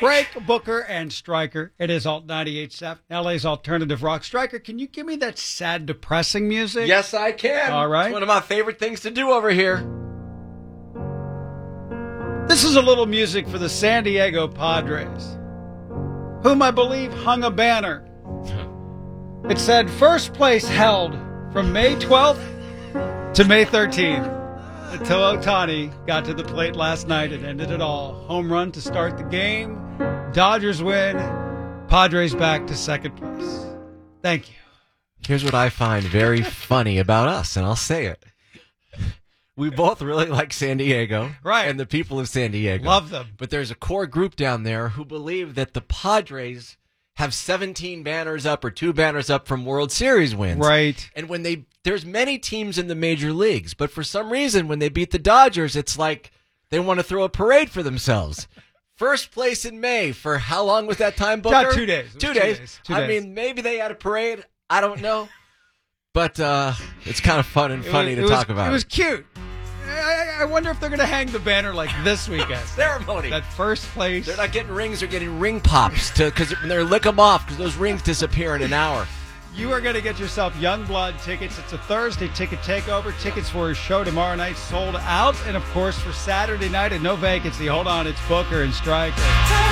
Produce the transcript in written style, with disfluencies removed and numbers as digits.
Break, Booker, and Stryker. It is Alt 98.7, LA's alternative rock. Stryker, can you give me that sad, depressing music? Yes, I can. All right. It's one of my favorite things to do over here. This is a little music for the San Diego Padres, whom I believe hung a banner. It said first place held from May 12th to May 13th. Until Ohtani got to the plate last night, it ended it all. Home run to start the game. Dodgers win. Padres back to second place. Thank you. Here's what I find very funny about us, and I'll say it. We both really like San Diego. Right. And the people of San Diego. Love them. But there's a core group down there who believe that the Padres have 17 banners up or 2 banners up from World Series wins. Right. And when there's many teams in the major leagues, but for some reason when they beat the Dodgers, it's like they want to throw a parade for themselves. First place in May for how long was that time, Booker? Got 2 days. 2 days. I mean, maybe they had a parade. I don't know. But it's kind of fun and funny to talk about. It was cute. I wonder if they're going to hang the banner like this weekend. Ceremony. That first place. They're not getting rings. They're getting ring pops because they're lick them off because those rings disappear in an hour. You are going to get yourself Youngblood tickets. It's a Thursday ticket takeover. Tickets for his show tomorrow night sold out. And, of course, for Saturday night at no vacancy. Hold on. It's Booker and Stryker.